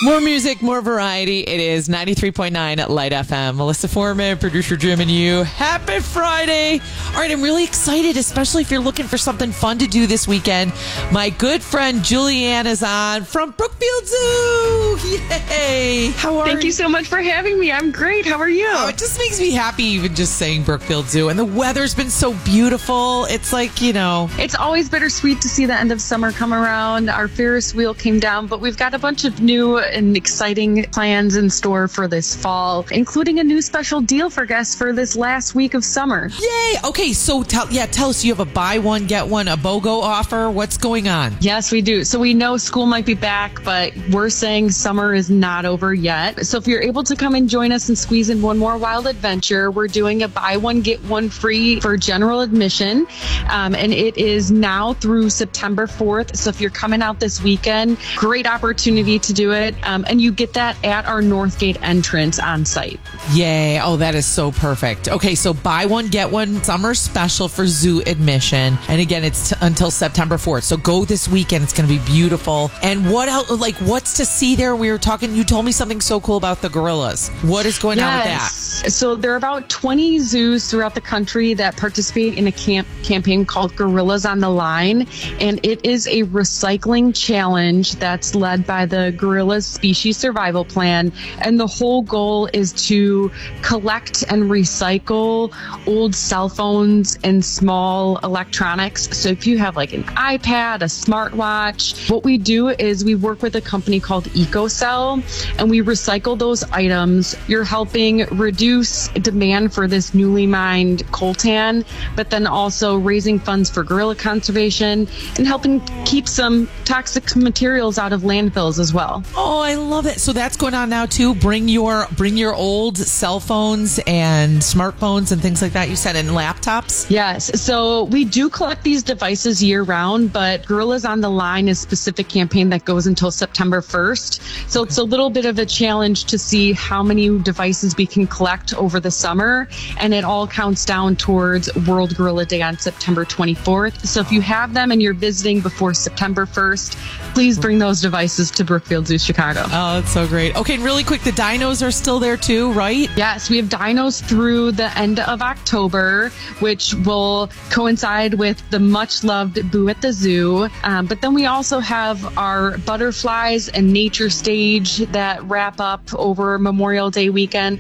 More music, more variety. It is 93.9 at Light FM. Melissa Foreman, producer Jim, and you. Happy Friday. All right, I'm really excited, especially if you're looking for something fun to do this weekend. My good friend Julianne is on from Brookfield Zoo. Yay. How are you? Thank you so much for having me. I'm great. How are you? Oh, it just makes me happy even just saying Brookfield Zoo. And the weather's been so beautiful. It's like, It's always bittersweet to see the end of summer come around. Our Ferris wheel came down, but we've got a bunch of new and exciting plans in store for this fall, including a new special deal for guests for this last week of summer. Yay! Okay, so tell us, you have a buy one, get one, a BOGO offer. What's going on? Yes, we do. So we know school might be back, but we're saying summer is not over yet. So if you're able to come and join us and squeeze in one more wild adventure, we're doing a buy one, get one free for general admission. And it is now through September 4th. So if you're coming out this weekend, great opportunity to do it. And you get that at our Northgate entrance on site. Yay. Oh, that is so perfect. Okay, so buy one, get one summer special for zoo admission. And again, it's until September 4th. So go this weekend. It's going to be beautiful. And what else, what's to see there? We were talking, you told me something so cool about the gorillas. What is going on with that? So there are about 20 zoos throughout the country that participate in a campaign called Gorillas on the Line. And it is a recycling challenge that's led by the Gorillas Species Survival Plan. And the whole goal is to collect and recycle old cell phones and small electronics. So if you have like an iPad, a smartwatch, what we do is we work with a company called EcoCell and we recycle those items. You're helping reduce demand for this newly mined coltan, but then also raising funds for gorilla conservation and helping keep some toxic materials out of landfills as well. Oh, I love it. So that's going on now too. Bring your old cell phones and smartphones and things like that, you said, and laptops? Yes. So we do collect these devices year round, but Gorillas on the Line is a specific campaign that goes until September 1st. So it's a little bit of a challenge to see how many devices we can collect over the summer. And it all counts down towards World Gorilla Day on September 24th. So if you have them and you're visiting before September 1st, please bring those devices to Brookfield Zoo, Chicago. Oh, that's so great. Okay, really quick, the dinos are still there too, right? Yes, we have dinos through the end of October, which will coincide with the much-loved Boo at the Zoo. But then we also have our butterflies and nature stage that wrap up over Labor Day weekend.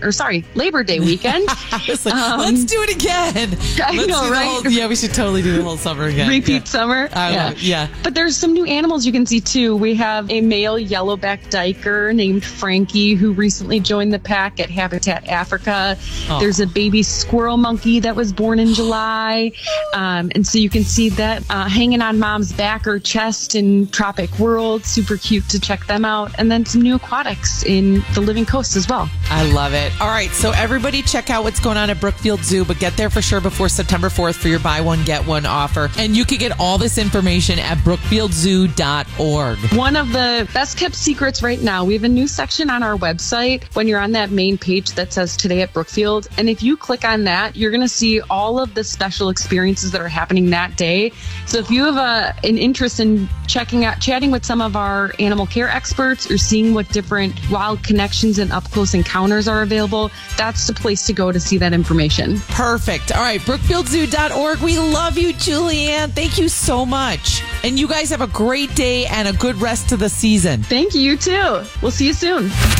I was like, let's do it again. I know, right? We should totally do the whole summer again. Repeat summer. Yeah. But there's some new animals you can see too. We have a male yellowback duiker named Frankie who recently joined the pack at Habitat Africa. Oh. There's a baby squirrel monkey that was born in July. And so you can see that hanging on mom's back or chest in Tropic World. Super cute to check them out. And then some new aquatics in the Living Coast as well. I love it. All right. So everybody check out what's going on at Brookfield Zoo, but get there for sure before September 4th for your buy one, get one offer. And you can get all this information at brookfieldzoo.org. One of the best kept secrets right now, we have a new section on our website when you're on that main page that says Today at Brookfield. And if you click on that, you're going to see all of the special experiences that are happening that day. So if you have an interest in chatting with some of our animal care experts or seeing what different wild connections and up-close encounters are available, that's the place to go to see that information. Perfect. All right, brookfieldzoo.org. We love you, Julianne. Thank you so much. And you guys have a great day and a good rest of the season. Thank you, you too. We'll see you soon.